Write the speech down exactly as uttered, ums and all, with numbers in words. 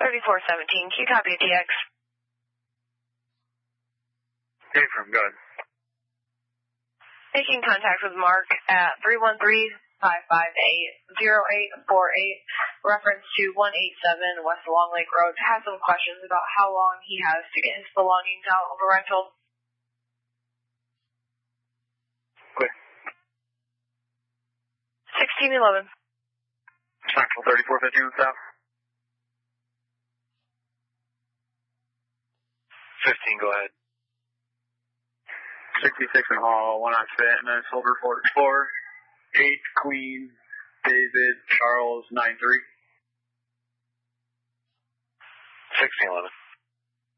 thirty-four seventeen, Q copy T X. Hey, from good. Making contact with Mark at three one three, five five eight, zero eight four eight, reference to one eighty-seven West Long Lake Road. Has some questions about how long he has to get his belongings out of a rental. Quick. sixteen eleven. Central thirty-four fifteen south. fifteen, go ahead. sixty-six in Hall, one on fit, and then Silver forty-four, eight, Queen, David, Charles, nine three. sixteen eleven.